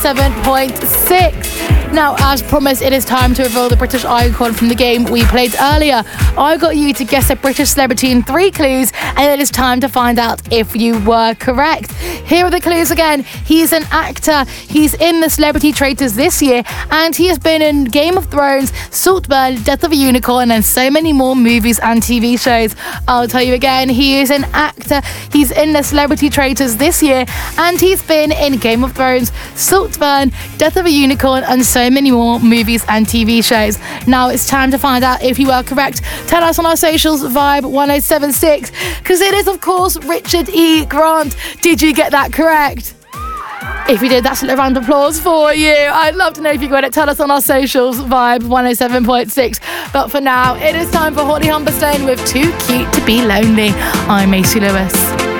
7.6. Now, as promised, it is time to reveal the British icon from the game we played earlier. I got you to guess a British celebrity in 3 clues, and it is time to find out if you were correct. Here are the clues again. He's an actor. He's in the Celebrity Traitors this year, and he has been in Game of Thrones, Saltburn, Death of a Unicorn, and so many more movies and TV shows. I'll tell you again. He is an actor. He's in the Celebrity Traitors this year, and he's been in Game of Thrones, Saltburn, Death of a Unicorn, and so many more movies and TV shows. Now it's time to find out if you are correct. Tell us on our socials, Vibe 1076, because it is, of course, Richard E. Grant. Did you get that correct? If you did, that's a little round of applause for you. I'd love to know if you got it. Tell us on our socials, Vibe 107.6. But for now, it is time for Holly Humberstone with Too Cute to Be Lonely. I'm Macy Lewis.